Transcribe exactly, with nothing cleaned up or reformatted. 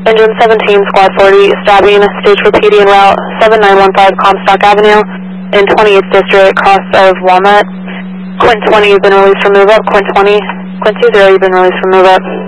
Engine seventeen, Squad forty, stabbing, stage for P D en route seven nine one five Comstock Avenue in twenty-eighth District, cross of Walnut. Quint twenty, you've been released from move up. Quint twenty, Quint two zero, you've been released from move up.